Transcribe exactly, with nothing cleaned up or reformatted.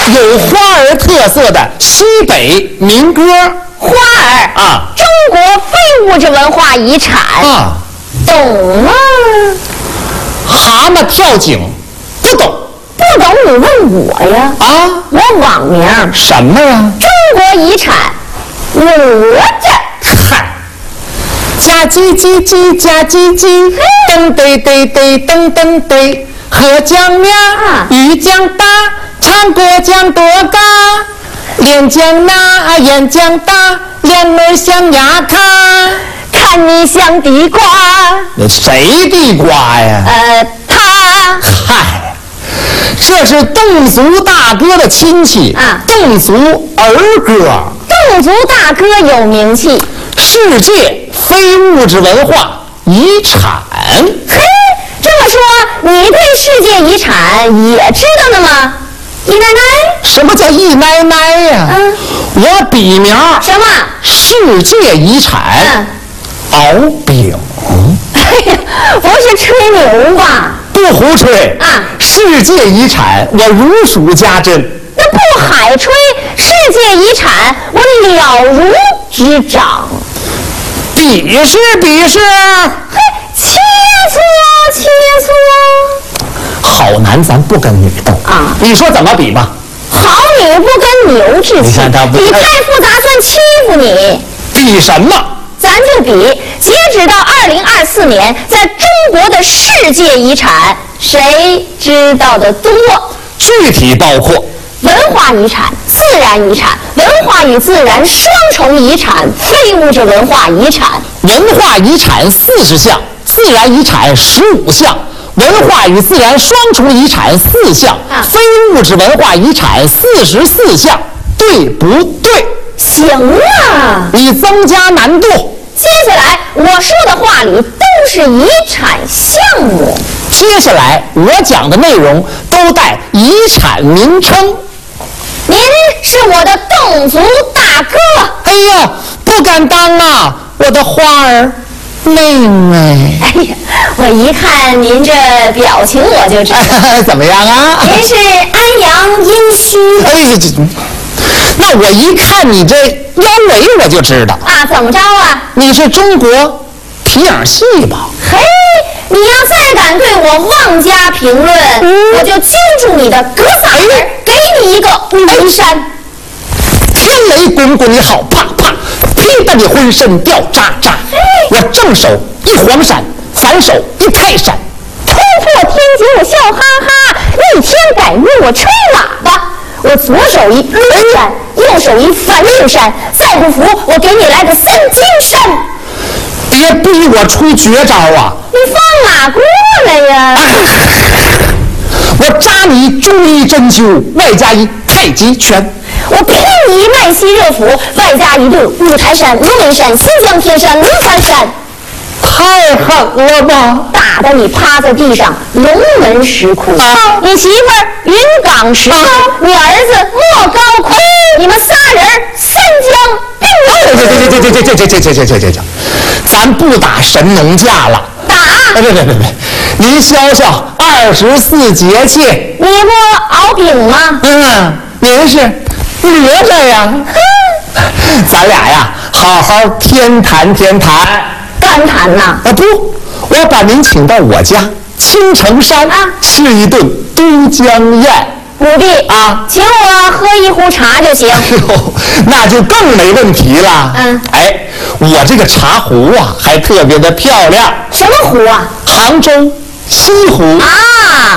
有花儿特色的西北民歌。 花儿啊， 中国非物质文化遗产啊， 懂吗？ 蛤蟆跳井，不懂。 不懂你问我呀？ 啊， 我网名什么呀？ 中国遗产哪吒。 嗨，加叽叽叽加叽叽，噔嘚嘚嘚噔噔嘚，河江苗，鱼江大，长过江多高，连江那眼江大，脸儿像牙卡。 看你像地瓜。 谁地瓜呀？ 呃，他。 嗨，这是侗族大哥的亲戚啊， 侗族儿歌。 侗族大哥有名气， 世界非物质文化遗产。 嘿，这么说你对世界遗产也知道了吗？姨奶奶？ 什么叫姨奶奶呀？ 嗯， 我笔名什么？ 世界遗产。 嗯， 敖丙。 哎呀，不是吹牛吧？ 不胡吹啊！ 世界遗产我如数家珍。 那不海吹世界遗产，我了如指掌。 比试比试， 嘿，切磋切磋。 好男咱不跟女斗啊！ 你说怎么比吧？ 好女不跟牛置气， 你看他不你太复杂算欺负你。 比什么？ 咱就比，截止到二零二四年，在中国的世界遗产，谁知道的多？ 具体包括文化遗产、自然遗产、文化与自然双重遗产、非物质文化遗产。 文化遗产四十项，自然遗产十五项，文化与自然双重遗产四项， 啊、 非物质文化遗产四十四项，对不对？ 行啊， 你增加难度。 接下来我说的话里都是遗产项目。 接下来我讲的内容都带遗产名称。 您是我的侗族大哥。 哎呀，不敢当啊，我的花儿妹妹。 哎呀，我一看您这表情我就知道。 哎、怎么样啊？ 您是安阳殷墟。 哎呀，这那我一看你这腰围我就知道啊，怎么着啊？ 你是中国皮影戏吧？ 嘿，你要再敢对我妄加评论，嗯、我就揪住你的格嗓儿，给你一个云山。 天雷滚滚，你好啪啪，劈得你浑身掉渣渣。我正手一黄闪，反手一泰闪， 突破天际我笑哈哈，逆天改命我吹喇叭。我左手一抡山，右手一反手山，再不服我给你来个三金山。 别逼我出绝招啊！ 你放哪过来呀？ 我扎你中医针灸，外加一太极拳。 我劈你一脉息热符，外加一对五台山、龙门山、新疆天山、龙山山。 太狠了吧！ 打得你趴在地上，龙门石窟。啊、你媳妇儿云冈石窟，啊、你儿子莫高窟，你们仨人三江并入。 这这这这这这这这这这这这，咱不打神农架了。 打！ 别别别别别！您消消二十四节气。 你不敖丙吗？ 嗯，您是哪吒呀？咱俩呀，好好天谈天谈。 干谈呐！ 啊不，我把您请到我家青城山啊，吃一顿都江宴。 不必啊， 请我喝一壶茶就行。 哎呦，那就更没问题了。 嗯， 哎，我这个茶壶啊，还特别的漂亮。 什么壶啊？ 杭州西湖啊，